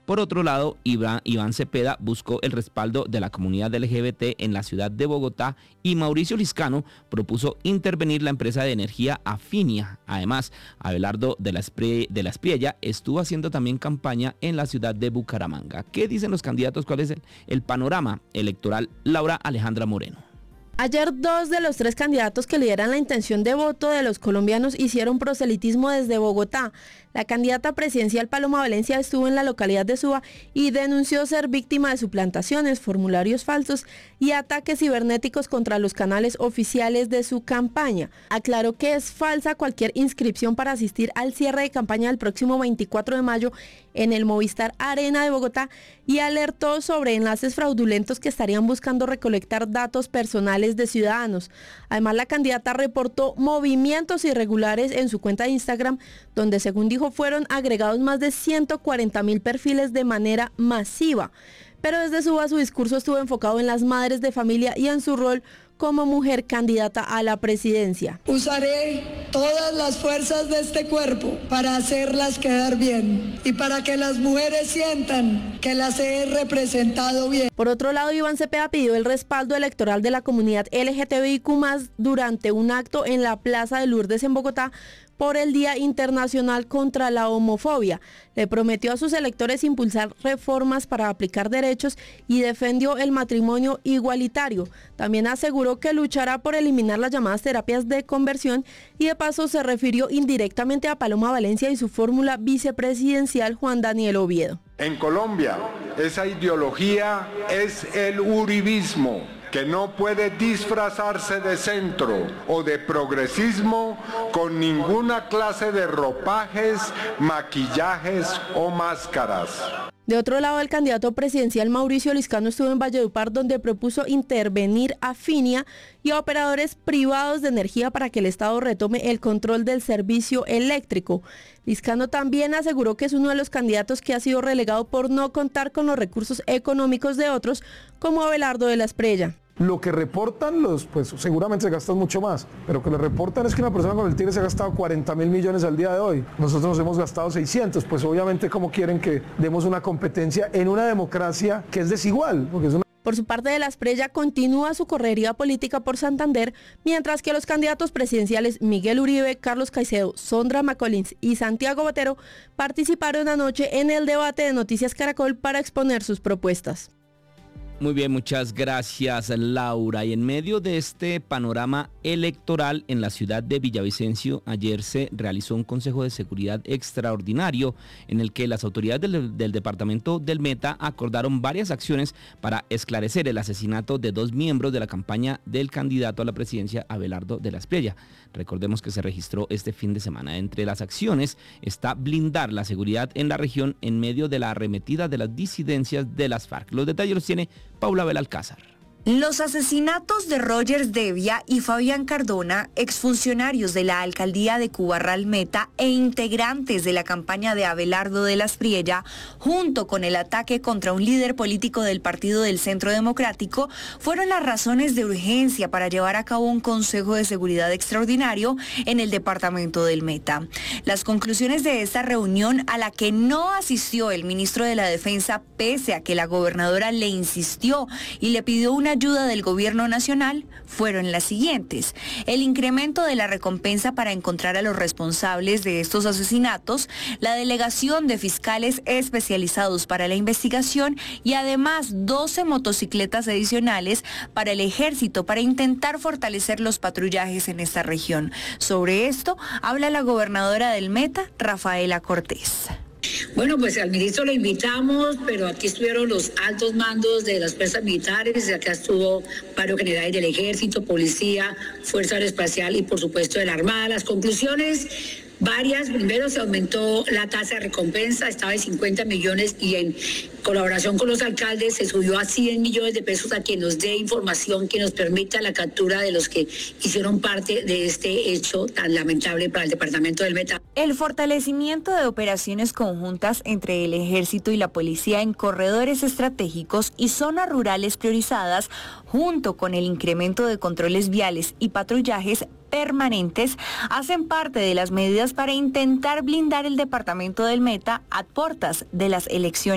Por otro lado, Iván Cepeda buscó el respaldo de la comunidad LGBT en la ciudad de Bogotá y Mauricio Liscano propuso intervenir la empresa de energía Afinia. Además, Abelardo de la Espriella estuvo haciendo también campaña en la ciudad de Bucaramanga. ¿Qué dicen los candidatos? ¿Cuál es el panorama electoral? Laura Alejandra Moreno. Ayer 2 de los 3 candidatos que lideran la intención de voto de los colombianos hicieron proselitismo desde Bogotá. La candidata presidencial Paloma Valencia estuvo en la localidad de Suba y denunció ser víctima de suplantaciones, formularios falsos y ataques cibernéticos contra los canales oficiales de su campaña. Aclaró que es falsa cualquier inscripción para asistir al cierre de campaña del próximo 24 de mayo en el Movistar Arena de Bogotá y alertó sobre enlaces fraudulentos que estarían buscando recolectar datos personales de ciudadanos. Además, la candidata reportó movimientos irregulares en su cuenta de Instagram, donde según dijo fueron agregados más de 140.000 perfiles de manera masiva. Pero desde su discurso estuvo enfocado en las madres de familia y en su rol como mujer candidata a la presidencia. Usaré todas las fuerzas de este cuerpo para hacerlas quedar bien y para que las mujeres sientan que las he representado bien. Por otro lado, Iván Cepeda pidió el respaldo electoral de la comunidad LGTBIQ+ durante un acto en la Plaza de Lourdes en Bogotá por el Día Internacional contra la Homofobia. Le prometió a sus electores impulsar reformas para aplicar derechos y defendió el matrimonio igualitario. También aseguró que luchará por eliminar las llamadas terapias de conversión y de paso se refirió indirectamente a Paloma Valencia y su fórmula vicepresidencial Juan Daniel Oviedo. En Colombia, esa ideología es el uribismo, que no puede disfrazarse de centro o de progresismo con ninguna clase de ropajes, maquillajes o máscaras. De otro lado, el candidato presidencial Mauricio Liscano estuvo en Valledupar, donde propuso intervenir a Afinia y a operadores privados de energía para que el Estado retome el control del servicio eléctrico. Liscano también aseguró que es uno de los candidatos que ha sido relegado por no contar con los recursos económicos de otros, como Abelardo de la Espriella. Lo que reportan pues seguramente se gastan mucho más, pero que le reportan es que una persona con el Tigre se ha gastado 40.000 millones al día de hoy. Nosotros nos hemos gastado 600, pues obviamente como quieren que demos una competencia en una democracia que es desigual, porque es una... Por su parte, de la Espriella continúa su correría política por Santander, mientras que los candidatos presidenciales Miguel Uribe, Carlos Caicedo, Sondra McCollins y Santiago Botero participaron anoche en el debate de Noticias Caracol para exponer sus propuestas. Muy bien, muchas gracias, Laura. Y en medio de este panorama electoral en la ciudad de Villavicencio, ayer se realizó un Consejo de Seguridad extraordinario en el que las autoridades del departamento del Meta acordaron varias acciones para esclarecer el asesinato de 2 miembros de la campaña del candidato a la presidencia, Abelardo de la Espriella. Recordemos que se registró este fin de semana. Entre las acciones está blindar la seguridad en la región en medio de la arremetida de las disidencias de las FARC. Los detalles los tiene Paula Belalcázar. Los asesinatos de Rogers Devia y Fabián Cardona, exfuncionarios de la alcaldía de Cubarral Meta e integrantes de la campaña de Abelardo de la Espriella, junto con el ataque contra un líder político del Partido del Centro Democrático, fueron las razones de urgencia para llevar a cabo un Consejo de Seguridad extraordinario en el departamento del Meta. Las conclusiones de esta reunión, a la que no asistió el ministro de la Defensa, pese a que la gobernadora le insistió y le pidió una ayuda del gobierno nacional, fueron las siguientes: el incremento de la recompensa para encontrar a los responsables de estos asesinatos, la delegación de fiscales especializados para la investigación y además 12 motocicletas adicionales para el ejército para intentar fortalecer los patrullajes en esta región. Sobre esto habla la gobernadora del Meta, Rafaela Cortés. Bueno, pues al ministro lo invitamos, pero aquí estuvieron los altos mandos de las fuerzas militares, acá estuvo varios generales del ejército, policía, fuerza aeroespacial y por supuesto de la Armada. Las conclusiones, varias. Primero, se aumentó la tasa de recompensa, estaba en 50 millones y en colaboración con los alcaldes se subió a 100 millones de pesos a quien nos dé información que nos permita la captura de los que hicieron parte de este hecho tan lamentable para el departamento del Meta. El fortalecimiento de operaciones conjuntas entre el ejército y la policía en corredores estratégicos y zonas rurales priorizadas, junto con el incremento de controles viales y patrullajes permanentes, hacen parte de las medidas para intentar blindar el departamento del Meta a puertas de las elecciones